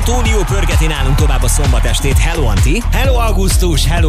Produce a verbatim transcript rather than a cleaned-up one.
Antónió pörgeti nálunk tovább a szombatestét. Hello, Anti! Hello, Augusztus! Hello,